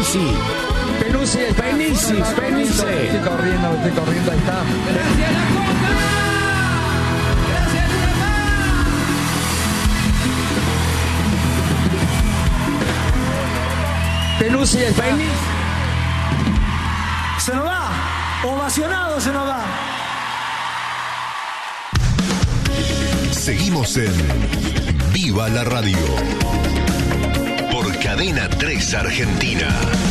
Penisi. Penisi. Estoy corriendo, ahí está. Gracias la Coca. Gracias Penisi. Se nos va. Ovacionado se nos va. Seguimos en Viva la Radio por Cadena 3 Argentina.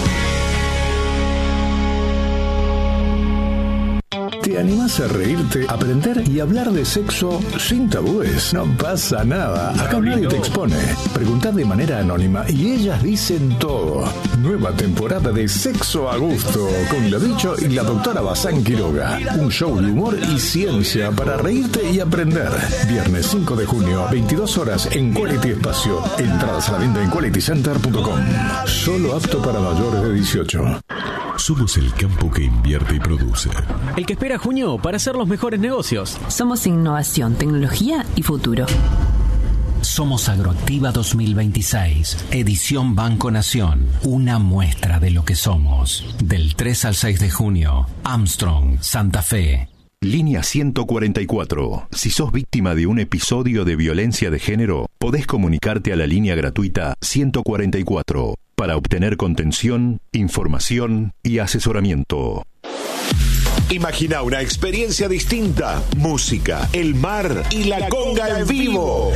¿Te animás a reírte, aprender y hablar de sexo sin tabúes? No pasa nada. Acá nadie te expone. Preguntad de manera anónima y ellas dicen todo. Nueva temporada de Sexo a Gusto con la Bicho y la doctora Bazán Quiroga. Un show de humor y ciencia para reírte y aprender. Viernes 5 de junio, 22 horas en Quality Espacio. Entradas a la venta en qualitycenter.com. Solo apto para mayores de 18. Somos el campo que invierte y produce. El que espera junio para hacer los mejores negocios. Somos innovación, tecnología y futuro. Somos Agroactiva 2026, edición Banco Nación. Una muestra de lo que somos. Del 3 al 6 de junio, Armstrong, Santa Fe. Línea 144. Si sos víctima de un episodio de violencia de género, podés comunicarte a la línea gratuita 144 para obtener contención, información y asesoramiento. Imagina una experiencia distinta, música, el mar y la conga en vivo.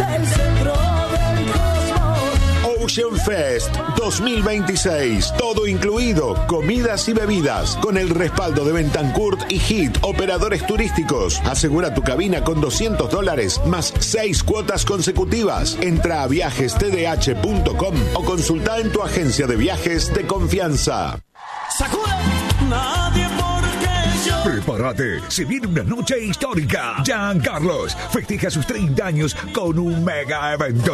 Ocean Fest 2026, todo incluido, comidas y bebidas, con el respaldo de Bentancourt y Hit, operadores turísticos. Asegura tu cabina con $200 más 6 cuotas consecutivas. Entra a viajestdh.com o consulta en tu agencia de viajes de confianza. Prepárate, se viene una noche histórica. Giancarlos festeja sus 30 años con un mega evento.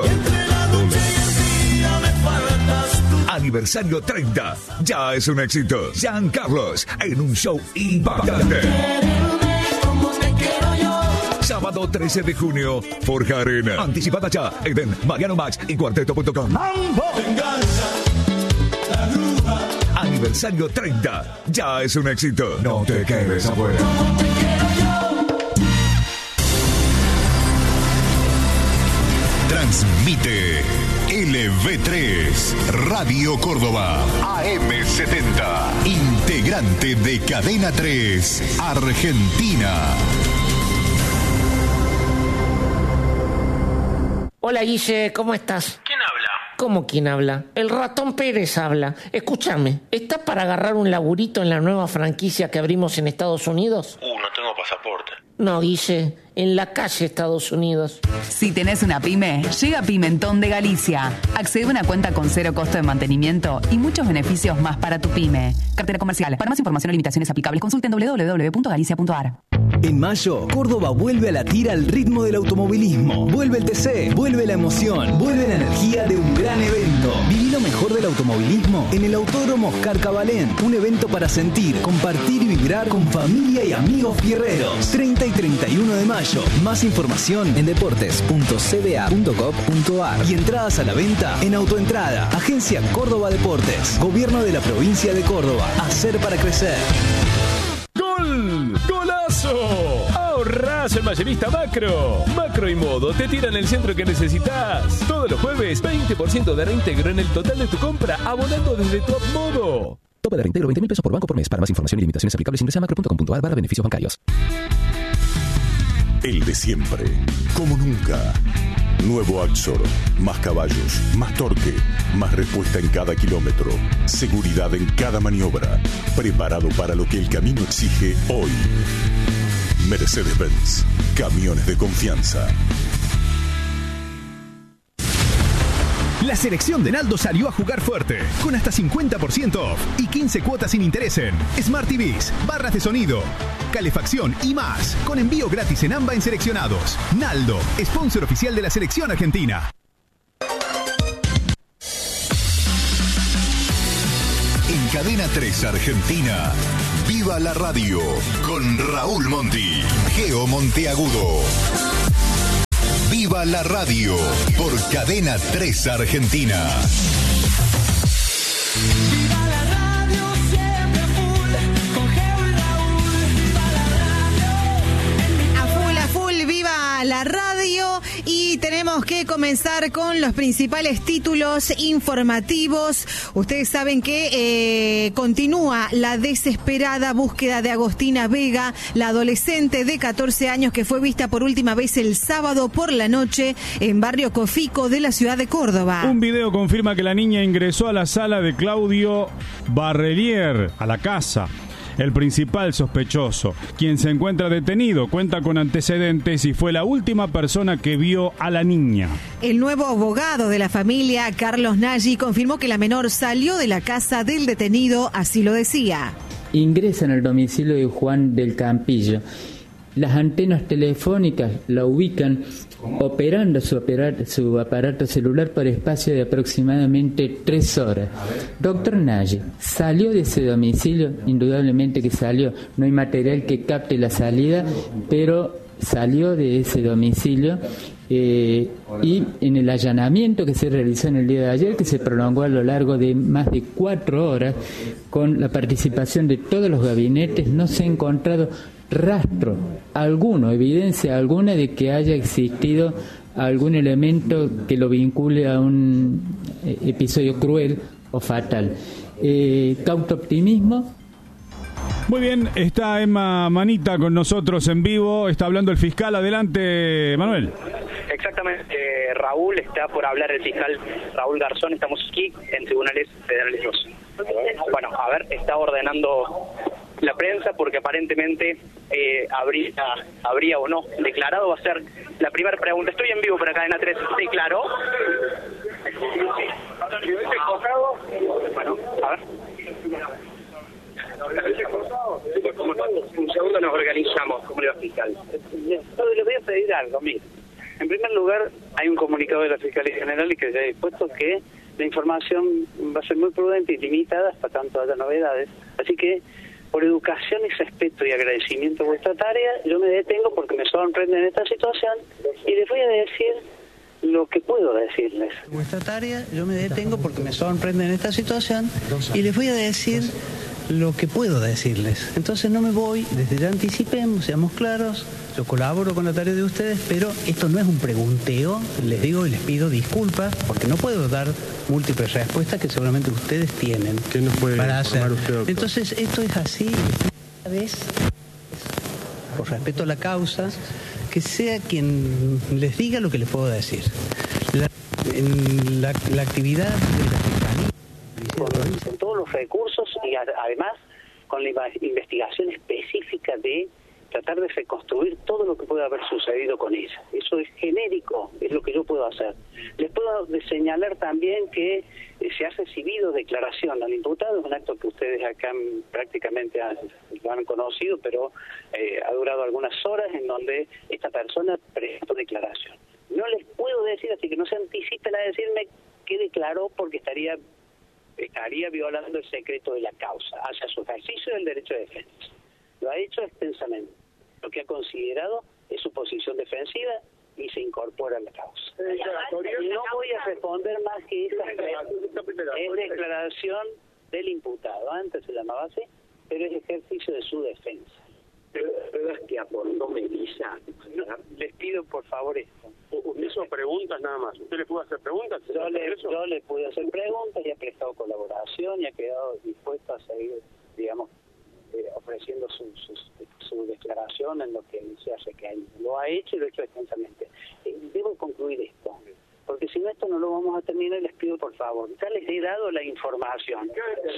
Aniversario 30, ya es un éxito. Giancarlos en un show impactante. Sábado 13 de junio, Forja Arena. Anticipada ya en Mariano Max y Cuarteto.com. Aniversario 30, ya es un éxito. No te quedes afuera. Transmite LV3 Radio Córdoba AM70, integrante de Cadena 3 Argentina. Hola Guille, ¿cómo estás? ¿Quién habla? ¿Cómo quién habla? El ratón Pérez habla. Escúchame, ¿estás para agarrar un laburito en la nueva franquicia que abrimos en Estados Unidos? No tengo pasaporte. No, Guille, en la calle Estados Unidos. Si tenés una pyme, llega Pimentón de Galicia. Accede a una cuenta con 0 costo de mantenimiento y muchos beneficios más para tu pyme. Cartera comercial. Para más información o limitaciones aplicables, consulten www.galicia.ar. En mayo, Córdoba vuelve a latir al ritmo del automovilismo. Vuelve el TC, vuelve la emoción, vuelve la energía de un gran evento. Viví lo mejor del automovilismo en el Autódromo Oscar Cabalén. Un evento para sentir, compartir y vibrar con familia y amigos fierreros. 30 y 31 de mayo. Más información en deportes.cba.gov.ar y entradas a la venta en Autoentrada. Agencia Córdoba Deportes. Gobierno de la provincia de Córdoba. Hacer para crecer. ¡Gol! ¡Golazo! ¡Ahorrás en Mayorista Macro! Macro y Modo te tiran el centro que necesitas. Todos los jueves, 20% de reintegro en el total de tu compra, abonando desde Top Modo. Tope de reintegro, 20.000 pesos por banco por mes. Para más información y limitaciones aplicables, ingresa a macro.com.ar/beneficios bancarios. El de siempre, como nunca. Nuevo Axor, más caballos, más torque, más respuesta en cada kilómetro, seguridad en cada maniobra, preparado para lo que el camino exige hoy. Mercedes-Benz, camiones de confianza. La selección de Naldo salió a jugar fuerte, con hasta 50% off y 15 cuotas sin interés en Smart TVs, barras de sonido, calefacción y más, con envío gratis en AMBA en seleccionados. Naldo, sponsor oficial de la selección argentina. En Cadena 3 Argentina, Viva la Radio, con Raúl Monti, Geo Monteagudo. Viva la Radio, por Cadena 3 Argentina. ¡Viva comenzar con los principales títulos informativos. Ustedes saben que continúa la desesperada búsqueda de Agostina Vega, la adolescente de 14 años que fue vista por última vez el sábado por la noche en Barrio Cofico de la ciudad de Córdoba. Un video confirma que la niña ingresó a la sala de Claudio Barrelier, a la casa. El principal sospechoso, quien se encuentra detenido, cuenta con antecedentes y fue la última persona que vio a la niña. El nuevo abogado de la familia, Carlos Nagy, confirmó que la menor salió de la casa del detenido, así lo decía. Ingresan al domicilio de Juan del Campillo. Las antenas telefónicas la ubican operando su aparato celular por espacio de aproximadamente 3 horas. Doctor Nagy, ¿salió de ese domicilio? Indudablemente que salió. No hay material que capte la salida, pero salió de ese domicilio. Y en el allanamiento que se realizó en el día de ayer, que se prolongó a lo largo de más de 4 horas, con la participación de todos los gabinetes, no se ha encontrado rastro alguno, evidencia alguna de que haya existido algún elemento que lo vincule a un episodio cruel o fatal. Cauto optimismo. Muy bien, está Emma Manita con nosotros en vivo, está hablando el fiscal. Adelante, Manuel. Exactamente, Raúl, está por hablar el fiscal Raúl Garzón. Estamos aquí en Tribunales Federales 2. Bueno, a ver, está ordenando la prensa porque aparentemente habría o no declarado. Va a ser la primera pregunta. Estoy en vivo para Cadena 3. ¿Declaró? Bueno, a ver. Un segundo, nos organizamos. ¿Cómo le va, fiscal? Les voy a pedir algo. Mire, en primer lugar, hay un comunicado de la Fiscalía General y que se ha dispuesto que la información va a ser muy prudente y limitada hasta tanto haya novedades. Así que, por educación y respeto y agradecimiento a vuestra tarea, yo me detengo porque me sorprende en esta situación y les voy a decir lo que puedo decirles. Vuestra tarea, yo me detengo porque me sorprende en esta situación y les voy a decir lo que puedo decirles. Entonces no me voy, desde ya anticipemos, seamos claros, yo colaboro con la tarea de ustedes, pero esto no es un pregunteo, les digo y les pido disculpas porque no puedo dar múltiples respuestas que seguramente ustedes tienen. ¿Qué nos puede para hacer? Usted, doctor? Entonces esto es así, cada vez, por respeto a la causa, que sea quien les diga lo que les puedo decir. La actividad de la Fiscalía, con todos los recursos y además con la investigación específica de tratar de reconstruir todo lo que puede haber sucedido con ella. Eso es genérico, es lo que yo puedo hacer. Les puedo señalar también que se ha recibido declaración al imputado, es un acto que ustedes acá prácticamente lo han conocido, pero ha durado algunas horas en donde esta persona prestó declaración. No les puedo decir, así que no se anticipen a decirme qué declaró porque estaría violando el secreto de la causa hacia su ejercicio del derecho de defensa. Lo ha hecho extensamente. Lo que ha considerado es su posición defensiva y se incorpora a la causa. No voy a responder más que esa es declaración del imputado. Antes se llamaba así, pero es ejercicio de su defensa. ¿Verdad que aportó Melissa? No, les pido por favor esto. ¿Usted son preguntas nada más? ¿Usted le pudo hacer preguntas? Yo le pude hacer preguntas y ha prestado colaboración y ha quedado dispuesto a seguir, digamos, ofreciendo su declaración en lo que se hace que lo ha hecho y lo ha hecho extensamente. Debo concluir esto, porque si no esto no lo vamos a terminar. Les pido por favor, ya les he dado la información.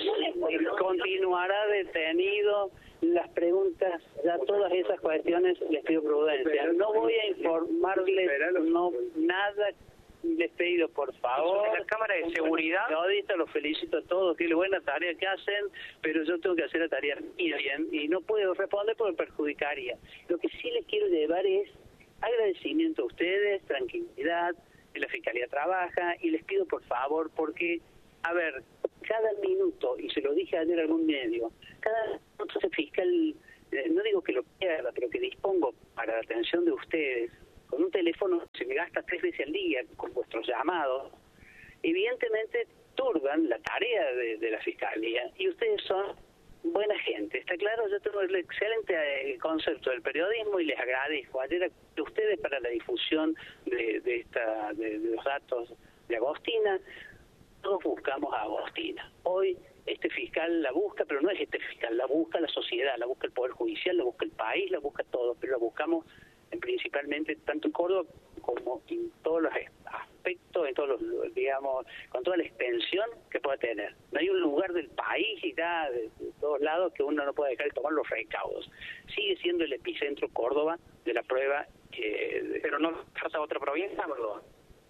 Continuará detenido. Las preguntas, ya todas esas cuestiones, les pido prudencia. No voy a informarles nada. Les pido por favor. En la cámara de seguridad. Periodistas, los felicito a todos, qué buena tarea que hacen, pero yo tengo que hacer la tarea bien y no puedo responder porque perjudicaría. Lo que sí les quiero llevar es agradecimiento a ustedes, tranquilidad, que la Fiscalía trabaja y les pido por favor, porque, a ver, cada minuto, y se lo dije ayer a algún medio, cada minuto ese fiscal, no digo que lo pierda, pero que dispongo para la atención de ustedes, con un teléfono se me gasta 3 veces al día con vuestros llamados, evidentemente turban la tarea de la Fiscalía y ustedes son buena gente, ¿está claro? Yo tengo el excelente concepto del periodismo y les agradezco. Ayer a ustedes para la difusión de los datos de Agostina. Todos buscamos a Agostina. Hoy este fiscal la busca, pero no es este fiscal, la busca la sociedad, la busca el Poder Judicial, la busca el país, la busca todo, pero la buscamos principalmente tanto en Córdoba como en todos los aspectos, en todos los, digamos, con toda la extensión que pueda tener. No hay un lugar del país y nada de todos lados que uno no pueda dejar de tomar los recaudos. Sigue siendo el epicentro Córdoba de la prueba. ¿Pero no pasa a otra provincia, perdón?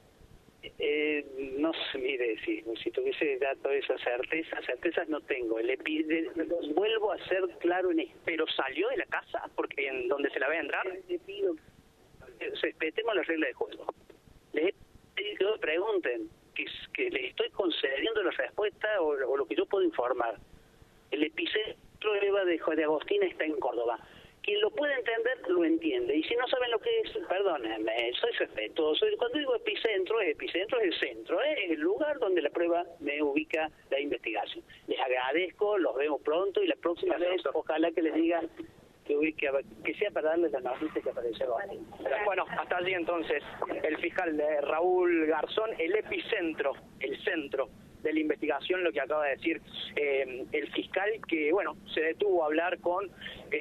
No sé, mire, si tuviese datos de esas certezas no tengo. Vuelvo a ser claro en esto. ¿Pero salió de la casa porque en donde se la ve entrar? Le pido, respetemos las reglas de juego. Les pido que pregunten, que les estoy concediendo la respuesta o lo que yo puedo informar. El epicentro de Agostina está en Córdoba. Quien lo puede entender, lo entiende. Y si no saben lo que es, perdónenme, soy respetuoso. Cuando digo epicentro es el centro, es el lugar donde la prueba me ubica la investigación. Les agradezco, los vemos pronto y la próxima vez, ojalá que les digan que sea para darles la noticia que apareció. Bueno, hasta allí entonces, el fiscal Raúl Garzón, el epicentro, el centro de la investigación, lo que acaba de decir el fiscal, que bueno, se detuvo a hablar con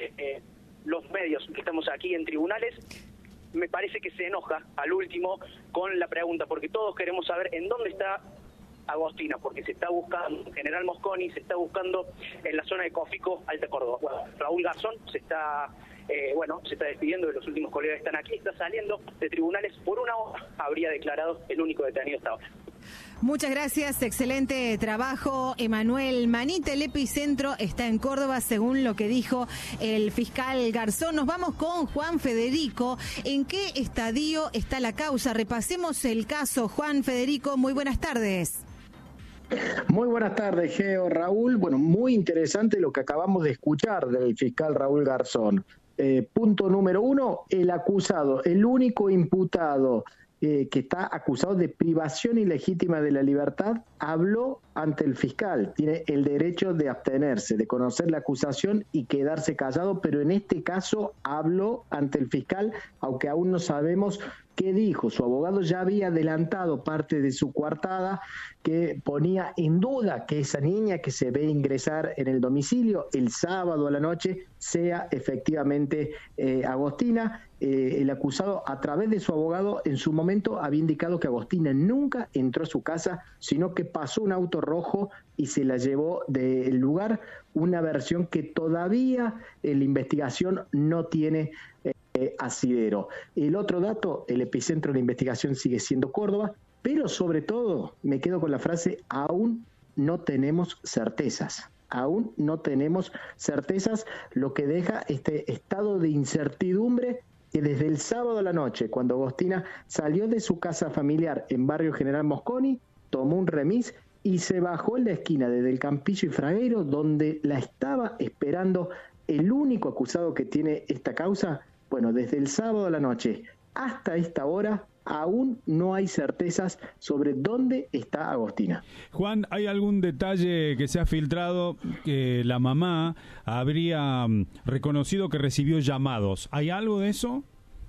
los medios que estamos aquí en tribunales. Me parece que se enoja al último con la pregunta, porque todos queremos saber en dónde está Agostina, porque se está buscando en General Mosconi, se está buscando en la zona de Cófico, Alta Córdoba. Bueno, Raúl Garzón se está despidiendo de los últimos colegas que están aquí, está saliendo de tribunales por una hora, habría declarado el único detenido hasta ahora. Muchas gracias, excelente trabajo, Emanuel Manita. El epicentro está en Córdoba, según lo que dijo el fiscal Garzón. Nos vamos con Juan Federico. ¿En qué estadio está la causa? Repasemos el caso. Juan Federico, muy buenas tardes. Muy buenas tardes, Geo, Raúl. Bueno, muy interesante lo que acabamos de escuchar del fiscal Raúl Garzón. Punto número 1, el acusado, el único imputado que está acusado de privación ilegítima de la libertad, habló ante el fiscal. Tiene el derecho de abstenerse, de conocer la acusación y quedarse callado, pero en este caso habló ante el fiscal, aunque aún no sabemos qué dijo. Su abogado ya había adelantado parte de su coartada, que ponía en duda que esa niña que se ve ingresar en el domicilio el sábado a la noche sea efectivamente Agostina. El acusado, a través de su abogado, en su momento había indicado que Agostina nunca entró a su casa, sino que pasó un auto rojo y se la llevó del lugar, una versión que todavía la investigación no tiene asidero. El otro dato, el epicentro de la investigación sigue siendo Córdoba, pero sobre todo me quedo con la frase: aún no tenemos certezas. Aún no tenemos certezas, lo que deja este estado de incertidumbre que desde el sábado a la noche, cuando Agostina salió de su casa familiar en barrio General Mosconi, tomó un remis y se bajó en la esquina de Del Campillo y Fragueiro, donde la estaba esperando el único acusado que tiene esta causa. Bueno, desde el sábado a la noche hasta esta hora aún no hay certezas sobre dónde está Agostina. Juan, ¿hay algún detalle que se ha filtrado que la mamá habría reconocido que recibió llamados? ¿Hay algo de eso?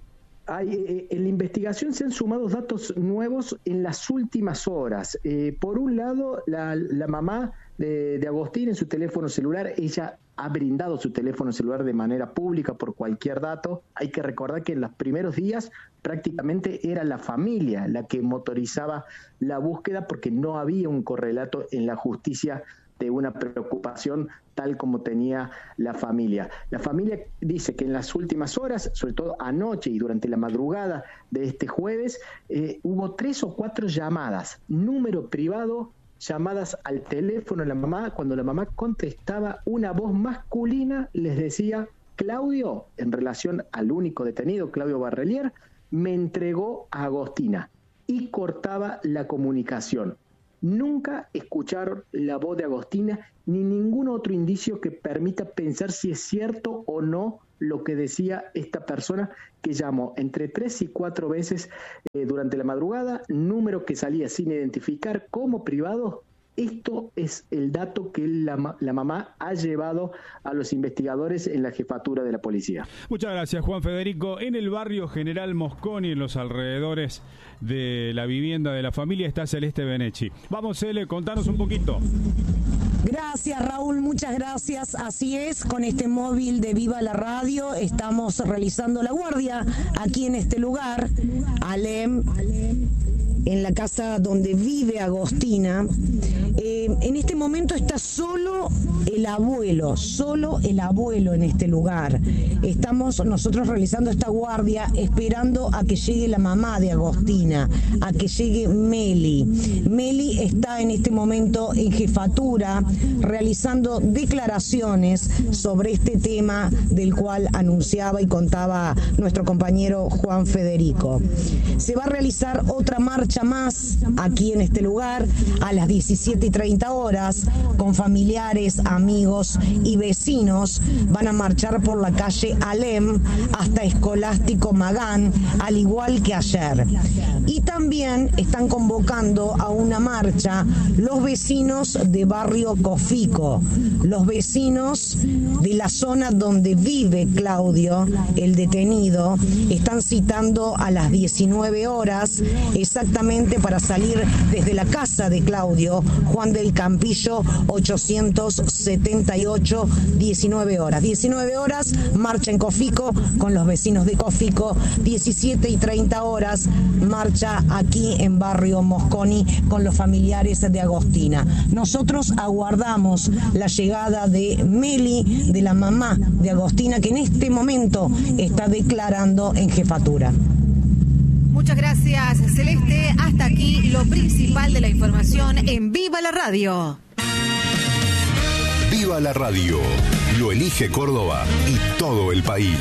En la investigación se han sumado datos nuevos en las últimas horas. Por un lado, la mamá de Agostina en su teléfono celular, ella ha brindado su teléfono celular de manera pública por cualquier dato. Hay que recordar que en los primeros días prácticamente era la familia la que motorizaba la búsqueda, porque no había un correlato en la justicia de una preocupación tal como tenía la familia. La familia dice que en las últimas horas, sobre todo anoche y durante la madrugada de este jueves, hubo 3 o 4 llamadas, número privado, llamadas al teléfono de la mamá. Cuando la mamá contestaba, una voz masculina les decía: Claudio, en relación al único detenido, Claudio Barrelier, me entregó a Agostina, y cortaba la comunicación. Nunca escucharon la voz de Agostina ni ningún otro indicio que permita pensar si es cierto o no lo que decía esta persona, que llamó entre 3 y 4 veces durante la madrugada, número que salía sin identificar como privado. Esto es el dato que la mamá ha llevado a los investigadores en la jefatura de la policía. Muchas gracias, Juan Federico. En el barrio General Mosconi, en los alrededores de la vivienda de la familia, está Celeste Benechi. Vamos, Cele, contanos un poquito. Gracias, Raúl, muchas gracias. Así es, con este móvil de Viva la Radio estamos realizando la guardia aquí en este lugar, Alem, en la casa donde vive Agostina. En este momento está solo el abuelo en este lugar. Estamos nosotros realizando esta guardia esperando a que llegue la mamá de Agostina, a que llegue Meli. Meli está en este momento en jefatura realizando declaraciones sobre este tema del cual anunciaba y contaba nuestro compañero Juan Federico. Se va a realizar otra marcha más aquí en este lugar a las 17:30 horas con familiares, amigos y vecinos. Van a marchar por la calle Alem hasta Escolástico Magán, al igual que ayer. Y también están convocando a una marcha los vecinos de barrio Cofico, los vecinos de la zona donde vive Claudio, el detenido. Están citando a las 19 horas exactamente para salir desde la casa de Claudio, Juan del Campillo 878, 19 horas. 19 horas, marcha en Cofico con los vecinos de Cofico. 17:30 horas, marcha aquí en barrio Mosconi con los familiares de Agostina. Nosotros aguardamos la llegada de Meli, de la mamá de Agostina, que en este momento está declarando en jefatura. Muchas gracias, Celeste. Hasta aquí lo principal de la información en Viva la Radio. Viva la Radio. Lo elige Córdoba y todo el país.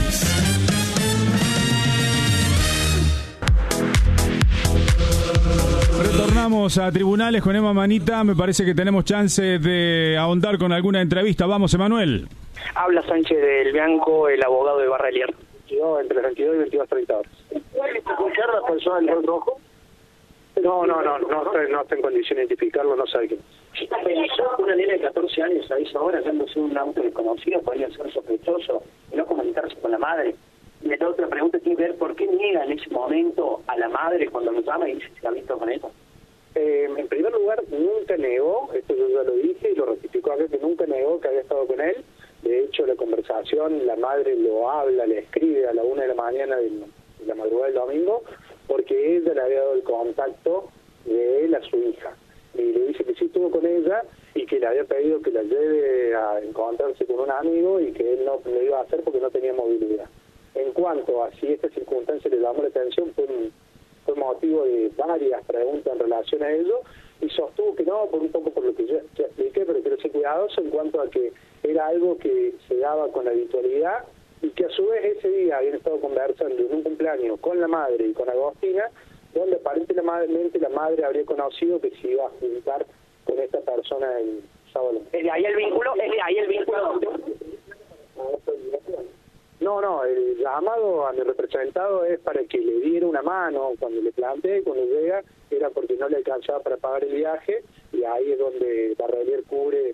Retornamos a tribunales con Emma Manita. Me parece que tenemos chance de ahondar con alguna entrevista. Vamos, Emanuel. Habla Sánchez del Bianco, el abogado de Barrelier. Entre las 22 y 22:30 horas. ¿Puede escuchar la persona del rol rojo? No está en condición de identificarlo, no sabe quién. ¿Está pensando que una nena de 14 años a esa hora, dándose un auto desconocido, podría ser sospechoso y no comunicarse con la madre? Y la otra pregunta tiene que ver por qué niega en ese momento a la madre cuando lo llama y dice que se ha visto con ella. En primer lugar, nunca negó, esto yo ya lo dije y lo ratificó acá, que nunca negó que había estado con él. De hecho, la conversación, la madre lo habla, le escribe a la 1 de la mañana de la madrugada del domingo, porque ella le había dado el contacto de él a su hija. Y le dice que sí estuvo con ella y que le había pedido que la lleve a encontrarse con un amigo y que él no lo iba a hacer porque no tenía movilidad. En cuanto a si esta circunstancia le llamó la atención, fue motivo de varias preguntas en relación a ello, y sostuvo que no, por un poco por lo que yo expliqué, pero quiero ser cuidadoso en cuanto a que era algo que se daba con habitualidad y que a su vez ese día habían estado conversando en un cumpleaños con la madre y con Agostina, donde aparentemente la madre habría conocido que se iba a juntar con esta persona el sábado. ¿Es de ahí el vínculo? No, el llamado a mi representado es para que le diera una mano cuando le planteé, cuando llega, era porque no le alcanzaba para pagar el viaje, y ahí es donde Barrelier cubre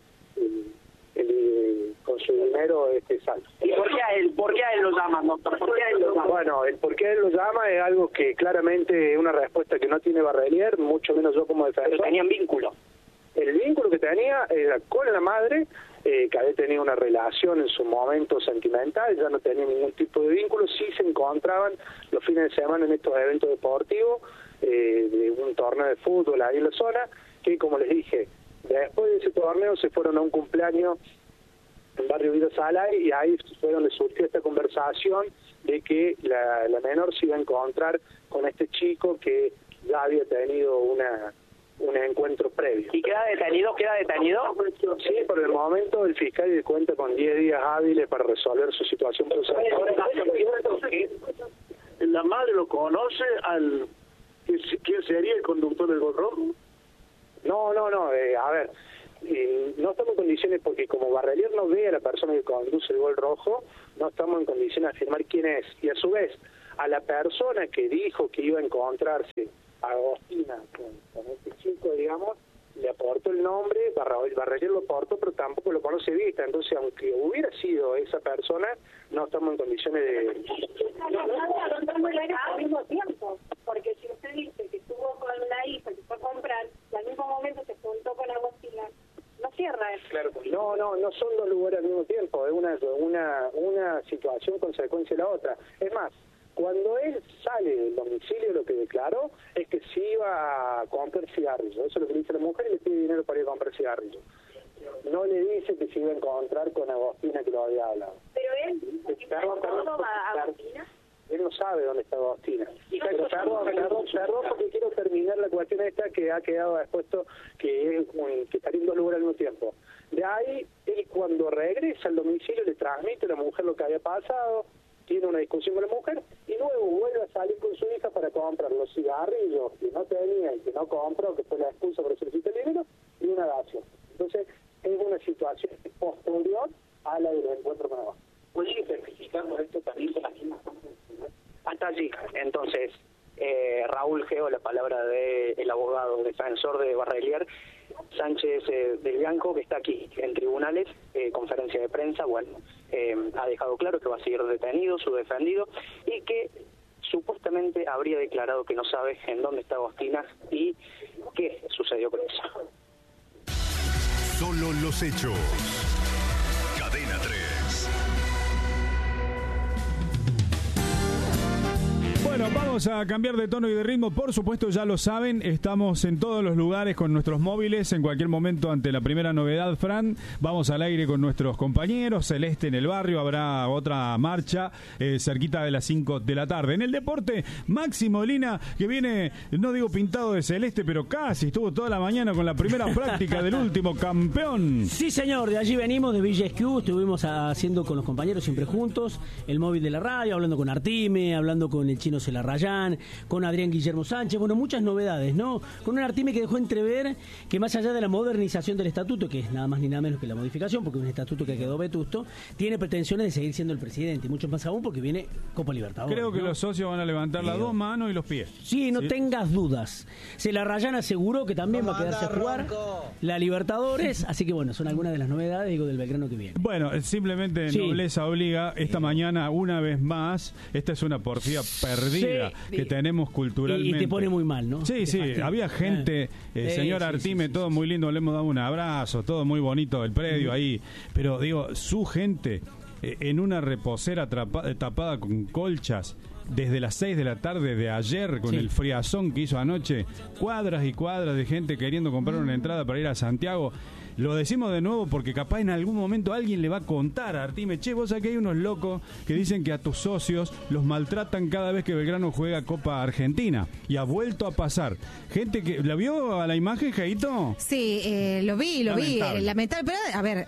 con su dinero este saldo. ¿Y por qué a él lo llaman, doctor? ¿Por qué a él lo llama? Bueno, el por qué a él lo llama es algo que claramente es una respuesta que no tiene Barrelier, mucho menos yo como defensor. Pero tenían vínculo. El vínculo que tenía era con la madre, que había tenido una relación en su momento sentimental, ya no tenía ningún tipo de vínculo, sí se encontraban los fines de semana en estos eventos deportivos, de un torneo de fútbol ahí en la zona, que como les dije, después de ese torneo se fueron a un cumpleaños en barrio Villa Salay, y ahí fue donde surgió esta conversación de que la menor se iba a encontrar con este chico que ya había tenido un encuentro previo. ¿Y queda detenido? Sí, por el momento el fiscal cuenta con 10 días hábiles para resolver su situación procesal. ¿La madre lo conoce quién sería el conductor del Gol Rojo? No, a ver, no estamos en condiciones, porque como Barrelier no ve a la persona que conduce el Gol Rojo, no estamos en condiciones de afirmar quién es, y a su vez, a la persona que dijo que iba a encontrarse Agostina con este chico, digamos, le aportó el nombre, Barrelier lo aportó, pero tampoco lo conoce Vista. Entonces, aunque hubiera sido esa persona, no estamos en condiciones de... No estamos al mismo tiempo, porque si usted dice que estuvo con la hija, que fue a comprar, y al mismo momento se juntó con Agostina, no cierra eso. Claro, no son dos lugares al mismo tiempo, es una situación consecuencia de la otra. Es más, cuando él sale del domicilio, lo que declaró es que se iba a comprar cigarrillos. Eso es lo que le dice la mujer, y le pide dinero para ir a comprar cigarrillos. No le dice que se iba a encontrar con Agostina, que lo había hablado. Pero él dice que perdón, Agostina. Él no sabe dónde está Agostina. Pero perdón, porque quiero terminar la cuestión esta que ha quedado expuesto, que está en dos lugares al mismo tiempo. De ahí, él cuando regresa al domicilio le transmite a la mujer lo que había pasado, tiene una discusión con la mujer y luego vuelve a salir con su hija para comprar los cigarrillos que no tenía y que no compró, que fue la excusa para solicitar el dinero, y una dacia. Entonces, es una situación posterior a la del encuentro con Agostina. ¿Pueden especificarnos esto también con las mismas cosas? Hasta allí. Entonces, Raúl Geo, la palabra del abogado defensor de Barrelier, Sánchez del Bianco, que está aquí en tribunales, conferencia de prensa, ha dejado claro que va a seguir detenido, su defendido, y que supuestamente habría declarado que no sabe en dónde está Agostina y qué sucedió con eso. Solo los hechos. Cadena 3. Bueno, vamos a cambiar de tono y de ritmo. Por supuesto, ya lo saben, estamos en todos los lugares con nuestros móviles. En cualquier momento, ante la primera novedad, Fran, vamos al aire con nuestros compañeros. Celeste en el barrio, habrá otra marcha cerquita de las 5 de la tarde. En el deporte, Maxi Molina, que viene, no digo pintado de celeste, pero casi estuvo toda la mañana con la primera práctica del último campeón. Sí, señor, de allí venimos, de Villa Esquiú. Estuvimos haciendo con los compañeros siempre juntos el móvil de la radio, hablando con Artime, hablando con el Chino Celarrayán, con Adrián Guillermo Sánchez, bueno, muchas novedades, ¿no? Con un Artime que dejó entrever que más allá de la modernización del estatuto, que es nada más ni nada menos que la modificación, porque es un estatuto que quedó vetusto, tiene pretensiones de seguir siendo el presidente, y mucho más aún porque viene Copa Libertadores. Creo que los socios van a levantar las dos manos y los pies. Sí, no tengas dudas. Celarrayán aseguró que también va a quedarse a jugar la Libertadores, así que bueno, son algunas de las novedades, digo, del Belgrano que viene. Bueno, simplemente nobleza obliga. Esta mañana, una vez más, esta es una porfía perdida que tenemos culturalmente. Y te pone muy mal, ¿no? Sí, había gente, señor Artime, todo muy lindo, le hemos dado un abrazo, todo muy bonito, el predio ahí, pero digo, su gente en una reposera tapada con colchas, desde las 6 de la tarde de ayer, con el friazón que hizo anoche, cuadras y cuadras de gente queriendo comprar una entrada para ir a Santiago. Lo decimos de nuevo porque capaz en algún momento alguien le va a contar a Artime, che, vos sabés que hay unos locos que dicen que a tus socios los maltratan cada vez que Belgrano juega Copa Argentina. Y ha vuelto a pasar. Gente que... ¿La vio a la imagen, Jaito? Sí, lo vi. Lamentable. Pero, a ver,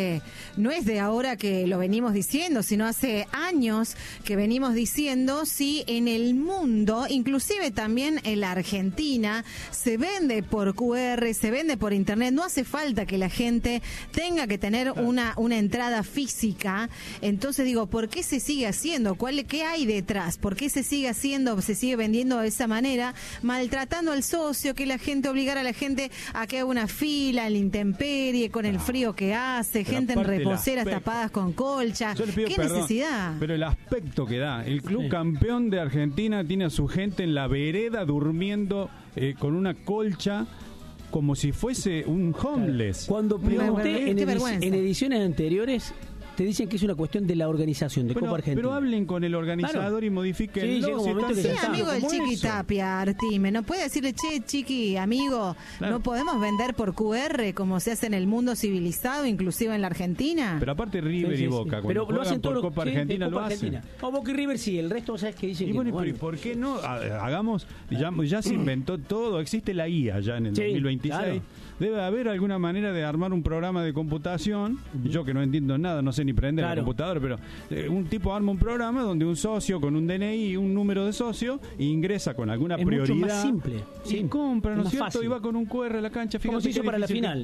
no es de ahora que lo venimos diciendo, sino hace años que venimos diciendo, si en el mundo, inclusive también en la Argentina, se vende por QR, se vende por internet, no hace falta que la gente tenga que tener una entrada física. Entonces digo, ¿por qué se sigue haciendo? ¿Qué hay detrás? ¿Por qué se sigue haciendo, se sigue vendiendo de esa manera, maltratando al socio, que la gente, obligar a la gente a que haga una fila en la intemperie, con el frío que hace, pero gente en reposeras tapadas con colcha? ¿Qué necesidad? Pero el aspecto que da, el club campeón de Argentina tiene a su gente en la vereda durmiendo con una colcha, como si fuese un homeless. Cuando pregunté en ediciones anteriores, te dicen que es una cuestión de la organización de Copa Argentina. Pero hablen con el organizador y modifiquenlo. Sí, amigo del Chiqui Tapia, Artime, ¿no puede decirle, che, Chiqui, amigo, no podemos vender por QR como se hace en el mundo civilizado, inclusive en la Argentina? Pero aparte River y Boca, cuando pero lo hacen por Copa Argentina, lo hacen. O Boca y River sí, el resto, ¿sabes qué dicen? Y bueno, pero ¿por qué no? Hagamos, ya se inventó todo, existe la IA ya en el 2026. Claro. Debe haber alguna manera de armar un programa de computación. Yo que no entiendo nada, no sé ni prender la computadora, pero un tipo arma un programa donde un socio con un DNI y un número de socio ingresa con alguna prioridad. Es mucho más simple. Y compra, ¿no es cierto? Fácil. Y va con un QR a la cancha. Como se hizo para la final.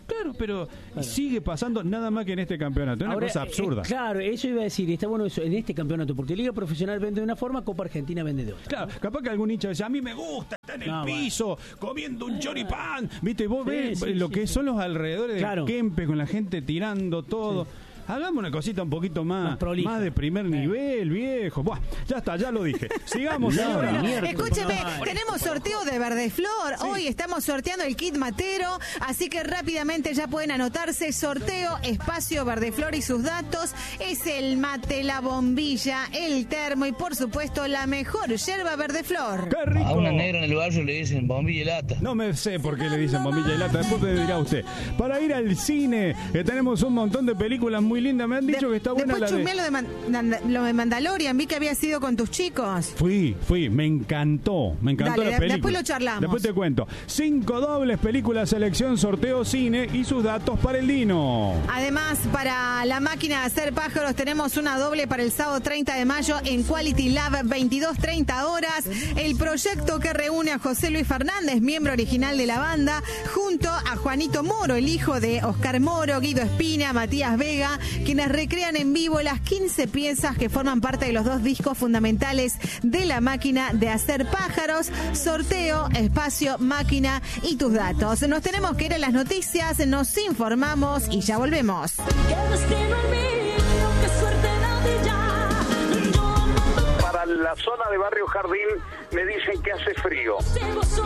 Claro, pero sigue pasando nada más que en este campeonato. Es una cosa absurda. Claro, eso iba a decir, está bueno eso en este campeonato, porque Liga Profesional vende de una forma, Copa Argentina vende de otra. Claro, capaz que algún hincha dice, a mí me gusta, está en el piso, comiendo un choripán. Viste, vos ves lo que son los alrededores del Kempes, con la gente tirando todo. Sí. Hagamos una cosita un poquito más de primer nivel, viejo. Buah, ya está, ya lo dije. Sigamos ahora. Escúcheme, tenemos sorteo de Verdeflor. Hoy estamos sorteando el kit matero, así que rápidamente ya pueden anotarse. Sorteo, espacio Verdeflor y sus datos. Es el mate, la bombilla, el termo y por supuesto la mejor yerba Verdeflor. ¡Qué rico! A una negra en el barrio le dicen bombilla y lata. No me sé por qué le dicen bombilla y lata. Después me dirá usted. Para ir al cine, que tenemos un montón de películas muy linda, me han dicho que está buena la de... lo de Mandalorian, vi que había sido con tus chicos. Fui, me encantó Dale, la película. después lo charlamos. Después te cuento. 5 dobles, películas, selección, sorteo, cine y sus datos para el Dino. Además, para la máquina de hacer pájaros tenemos una doble para el sábado 30 de mayo en Quality Lab, 22:30 horas. El proyecto que reúne a José Luis Fernández, miembro original de la banda, junto a Juanito Moro, el hijo de Oscar Moro, Guido Espina, Matías Vega, quienes recrean en vivo las 15 piezas que forman parte de los 2 discos fundamentales de la máquina de hacer pájaros. Sorteo, espacio, máquina y tus datos. Nos tenemos que ir a las noticias, nos informamos y ya volvemos. Para la zona de Barrio Jardín me dicen que hace frío.